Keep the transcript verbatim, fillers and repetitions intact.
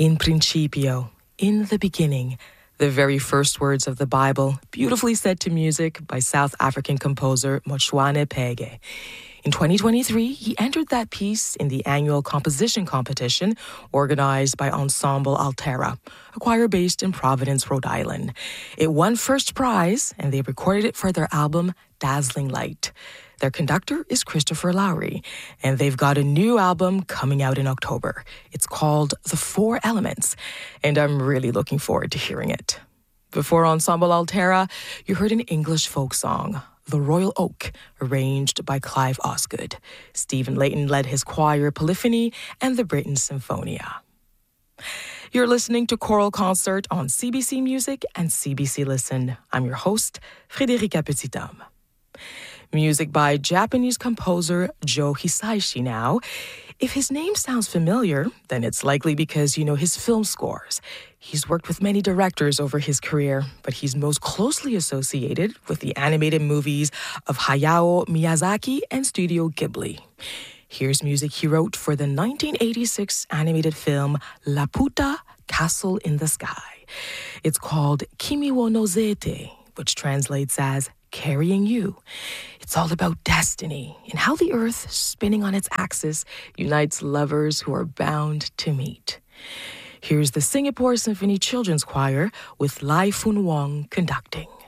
In principio, in the beginning, the very first words of the Bible, beautifully set to music by South African composer Motshwane Pege. In twenty twenty-three, he entered that piece in the annual composition competition organized by Ensemble Altera, a choir based in Providence, Rhode Island. It won first prize, and they recorded it for their album Dazzling Light. Their conductor is Christopher Lowry, and they've got a new album coming out in October. It's called The Four Elements, and I'm really looking forward to hearing it. Before Ensemble Altera, you heard an English folk song, The Royal Oak, arranged by Clive Osgood. Stephen Layton led his choir Polyphony and the Britten Symphonia. You're listening to Choral Concert on C B C Music and C B C Listen. I'm your host, Frédérica Petithomme. Music by Japanese composer Joe Hisaishi now. If his name sounds familiar, then it's likely because you know his film scores. He's worked with many directors over his career, but he's most closely associated with the animated movies of Hayao Miyazaki and Studio Ghibli. Here's music he wrote for the nineteen eighty-six animated film Laputa, Castle in the Sky. It's called Kimi wo Nozete, which translates as Carrying You. It's all about destiny and how the earth, spinning on its axis, unites lovers who are bound to meet. Here's the Singapore Symphony Children's Choir with Lai Fun Wong conducting.